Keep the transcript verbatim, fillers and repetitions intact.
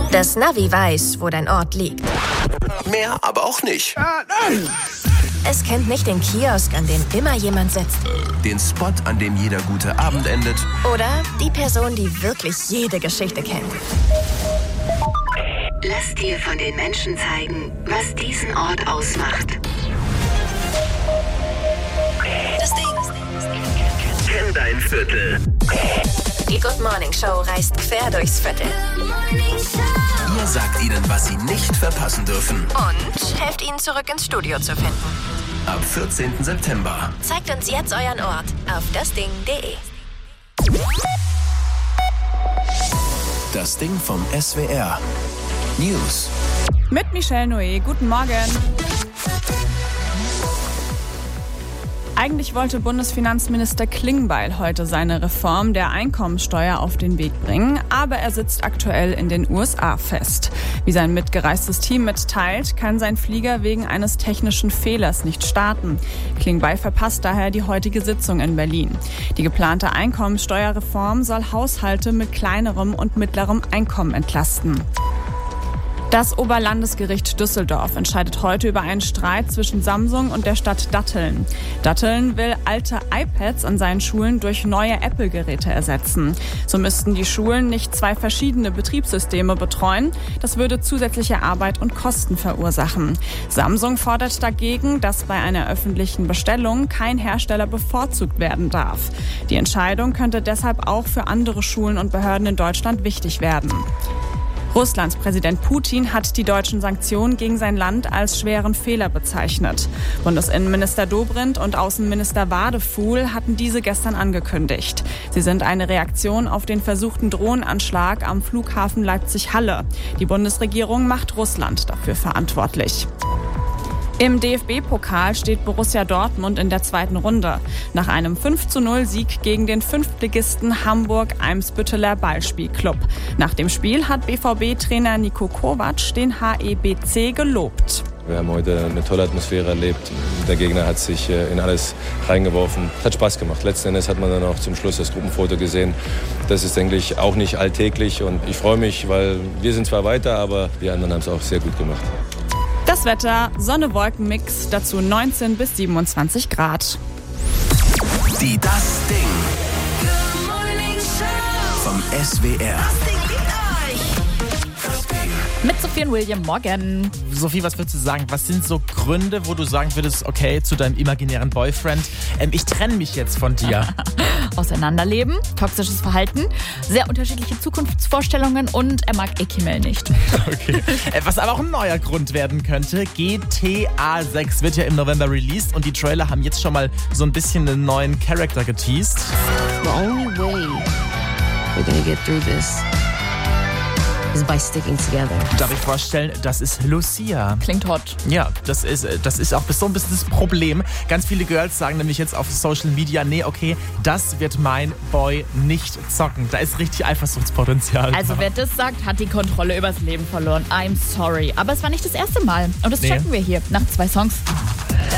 Das Navi weiß, wo dein Ort liegt. Mehr aber auch nicht. Es kennt nicht den Kiosk, an dem immer jemand sitzt. Den Spot, an dem jeder gute Abend endet. Oder die Person, die wirklich jede Geschichte kennt. Lass dir von den Menschen zeigen, was diesen Ort ausmacht. Das Ding. Kenn dein Viertel. Die Good Morning Show reist quer durchs Viertel. Ihr sagt ihnen, was sie nicht verpassen dürfen. Und helft ihnen zurück ins Studio zu finden. Ab vierzehnten September. Zeigt uns jetzt euren Ort auf dasding punkt de. Das Ding vom S W R. News. Mit Michelle Noé. Guten Morgen. Eigentlich wollte Bundesfinanzminister Klingbeil heute seine Reform der Einkommensteuer auf den Weg bringen, aber er sitzt aktuell in den U S A fest. Wie sein mitgereistes Team mitteilt, kann sein Flieger wegen eines technischen Fehlers nicht starten. Klingbeil verpasst daher die heutige Sitzung in Berlin. Die geplante Einkommensteuerreform soll Haushalte mit kleinerem und mittlerem Einkommen entlasten. Das Oberlandesgericht Düsseldorf entscheidet heute über einen Streit zwischen Samsung und der Stadt Datteln. Datteln will alte iPads an seinen Schulen durch neue Apple-Geräte ersetzen. So müssten die Schulen nicht zwei verschiedene Betriebssysteme betreuen. Das würde zusätzliche Arbeit und Kosten verursachen. Samsung fordert dagegen, dass bei einer öffentlichen Bestellung kein Hersteller bevorzugt werden darf. Die Entscheidung könnte deshalb auch für andere Schulen und Behörden in Deutschland wichtig werden. Russlands Präsident Putin hat die deutschen Sanktionen gegen sein Land als schweren Fehler bezeichnet. Bundesinnenminister Dobrindt und Außenminister Wadefuhl hatten diese gestern angekündigt. Sie sind eine Reaktion auf den versuchten Drohnenanschlag am Flughafen Leipzig-Halle. Die Bundesregierung macht Russland dafür verantwortlich. Im D F B-Pokal steht Borussia Dortmund in der zweiten Runde. Nach einem fünf zu null Sieg gegen den Fünftligisten Hamburg-Eimsbütteler Ballspielclub. Nach dem Spiel hat B V B-Trainer Niko Kovac den H E B C gelobt. Wir haben heute eine tolle Atmosphäre erlebt. Der Gegner hat sich in alles reingeworfen. Hat Spaß gemacht. Letzten Endes hat man dann auch zum Schluss das Gruppenfoto gesehen. Das ist eigentlich auch nicht alltäglich. Und ich freue mich, weil wir sind zwar weiter, aber die anderen haben es auch sehr gut gemacht. Das Wetter, Sonne-Wolken-Mix, dazu neunzehn bis siebenundzwanzig Grad. Die Das Ding vom S W R. Mit Sophie und William, morgen. Sophie, was würdest du sagen? Was sind so Gründe, wo du sagen würdest, okay, zu deinem imaginären Boyfriend, ähm, ich trenne mich jetzt von dir? Auseinanderleben, toxisches Verhalten, sehr unterschiedliche Zukunftsvorstellungen und er mag E-Mail nicht. Okay. Äh, was aber auch ein neuer Grund werden könnte, G T A sechs wird ja im November released und die Trailer haben jetzt schon mal so ein bisschen einen neuen Charakter geteased. The only way we're gonna get through this is by sticking together. Darf ich vorstellen, das ist Lucia. Klingt hot. Ja, das ist, das ist auch so ein bisschen das Problem. Ganz viele Girls sagen nämlich jetzt auf Social Media, nee, okay, das wird mein Boy nicht zocken. Da ist richtig Eifersuchtspotenzial. Also wer das sagt, hat die Kontrolle übers Leben verloren. I'm sorry. Aber es war nicht das erste Mal. Und das checken Nee. wir hier nach zwei Songs.